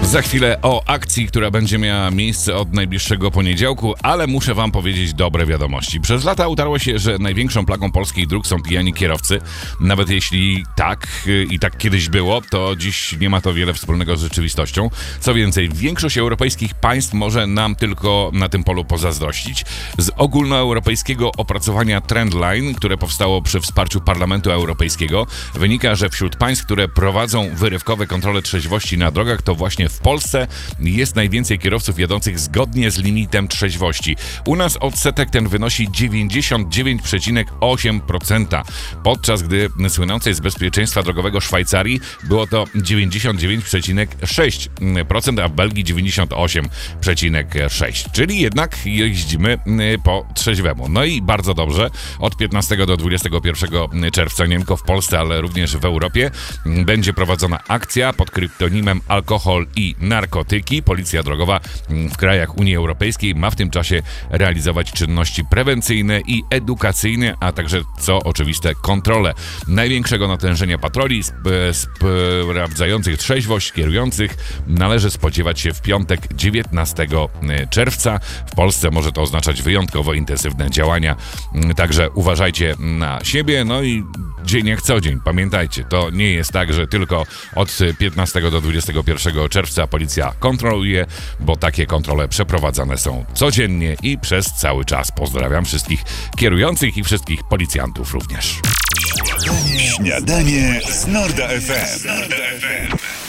Za chwilę o akcji, która będzie miała miejsce od najbliższego poniedziałku, ale muszę wam powiedzieć dobre wiadomości. Przez lata utarło się, że największą plagą polskich dróg są pijani kierowcy. Nawet jeśli tak i tak kiedyś było, to dziś nie ma to wiele wspólnego z rzeczywistością. Co więcej, większość europejskich państw może nam tylko na tym polu pozazdrościć. Z ogólnoeuropejskiego opracowania Trendline, które powstało przy wsparciu Parlamentu Europejskiego, wynika, że wśród państw, które prowadzą wyrywkowe kontrole trzeźwości na drogach, to właśnie w Polsce jest najwięcej kierowców jadących zgodnie z limitem trzeźwości. U nas odsetek ten wynosi 99,8%, podczas gdy słynącej z bezpieczeństwa drogowego Szwajcarii było to 99,6%, a w Belgii 98,6%. Czyli jednak jeździmy po trzeźwemu. No i bardzo dobrze. Od 15 do 21 czerwca nie tylko w Polsce, ale również w Europie będzie prowadzona akcja pod kryptonimem Alkohol i narkotyki. Policja drogowa w krajach Unii Europejskiej ma w tym czasie realizować czynności prewencyjne i edukacyjne, a także, co oczywiste, kontrole największego natężenia patroli sprawdzających trzeźwość kierujących należy spodziewać się w piątek 19 czerwca. W Polsce może to oznaczać wyjątkowo intensywne działania, także uważajcie na siebie, no i dzień jak co dzień. Pamiętajcie, to nie jest tak, że tylko od 15 do 21 czerwca policja kontroluje, bo takie kontrole przeprowadzane są codziennie i przez cały czas. Pozdrawiam wszystkich kierujących i wszystkich policjantów również. Śniadanie z Norda FM.